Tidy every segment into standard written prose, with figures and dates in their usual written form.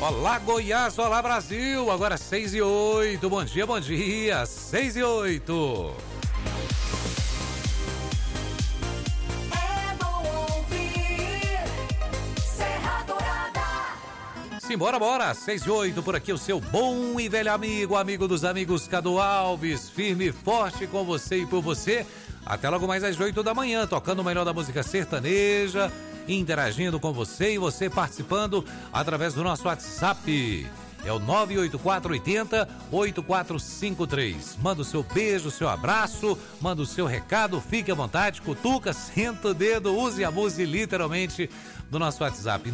Olá, Goiás, olá, Brasil. Agora 6:08. Bom dia, bom dia. 6:08. É bom ouvir Serra Dourada. Simbora, bora. 6:08 por aqui, o seu bom e velho amigo dos amigos, Cadu Alves. Firme e forte com você e por você. Até logo mais às 8 da manhã, tocando o melhor da música sertaneja, interagindo com você e você participando através do nosso WhatsApp. É o 98480-8453. Manda o seu beijo, o seu abraço, manda o seu recado, fique à vontade, cutuca, senta o dedo, use e abuse literalmente do nosso WhatsApp,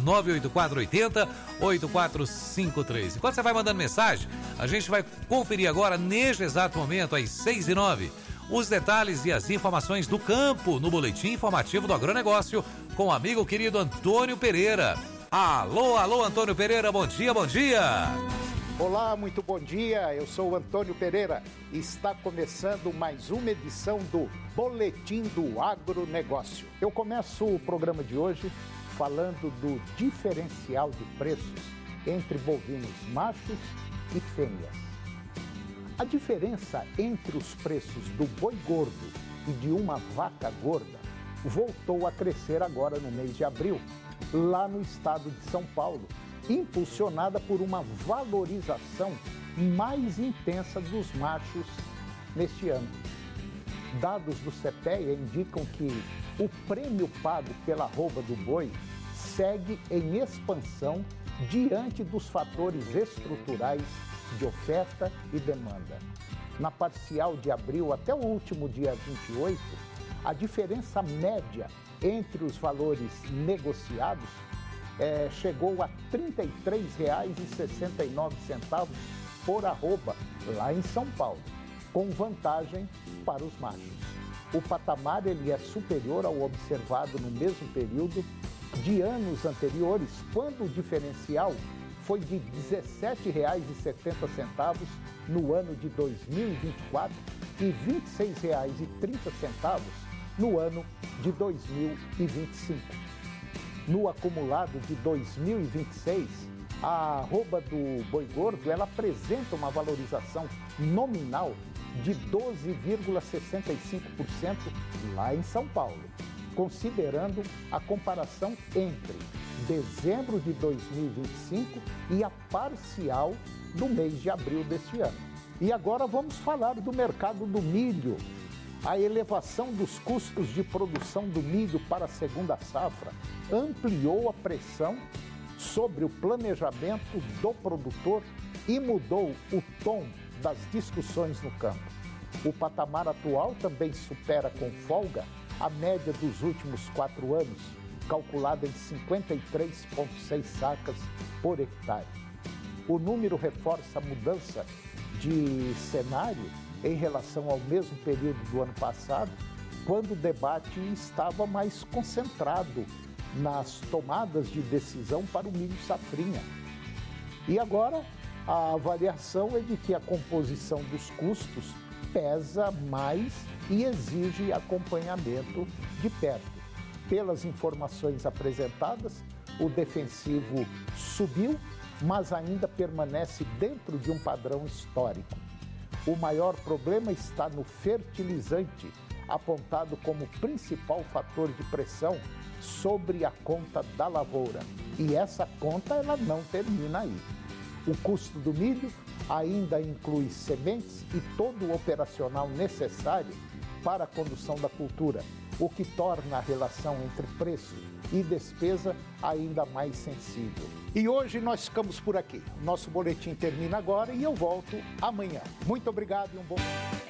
98480-8453. Enquanto você vai mandando mensagem, a gente vai conferir agora, neste exato momento, às 6:09, os detalhes e as informações do campo no boletim informativo do agronegócio com o amigo querido Antônio Pereira. Alô, alô, Antônio Pereira, bom dia, bom dia. Olá, muito bom dia, eu sou o Antônio Pereira e está começando mais uma edição do Boletim do Agronegócio. Eu começo o programa de hoje falando do diferencial de preços entre bovinos machos e fêmeas. A diferença entre os preços do boi gordo e de uma vaca gorda voltou a crescer agora no mês de abril, lá no estado de São Paulo, impulsionada por uma valorização mais intensa dos machos neste ano. Dados do CPEA indicam que o prêmio pago pela arroba do boi segue em expansão diante dos fatores estruturais de oferta e demanda. Na parcial de abril até o último dia 28, a diferença média entre os valores negociados chegou a R$ 33,69 por arroba lá em São Paulo, com vantagem para os machos. O patamar é superior ao observado no mesmo período de anos anteriores, quando o diferencial foi de R$ 17,70 no ano de 2024 e R$ 26,30 no ano de 2025. No acumulado de 2026, a arroba do boi gordo ela apresenta uma valorização nominal de 12,65% lá em São Paulo, considerando a comparação entre dezembro de 2025 e a parcial do mês de abril deste ano. E agora vamos falar do mercado do milho. A elevação dos custos de produção do milho para a segunda safra ampliou a pressão sobre o planejamento do produtor e mudou o tom das discussões no campo. O patamar atual também supera com folga a média dos últimos 4 anos, calculada em 53,6 sacas por hectare. O número reforça a mudança de cenário em relação ao mesmo período do ano passado, quando o debate estava mais concentrado nas tomadas de decisão para o milho safrinha. E agora a avaliação é de que a composição dos custos pesa mais e exige acompanhamento de perto. Pelas informações apresentadas, o defensivo subiu, mas ainda permanece dentro de um padrão histórico. O maior problema está no fertilizante, apontado como principal fator de pressão sobre a conta da lavoura. E essa conta ela não termina aí. O custo do milho ainda inclui sementes e todo o operacional necessário para a condução da cultura, o que torna a relação entre preço e despesa ainda mais sensível. E hoje nós ficamos por aqui. Nosso boletim termina agora e eu volto amanhã. Muito obrigado e um bom dia.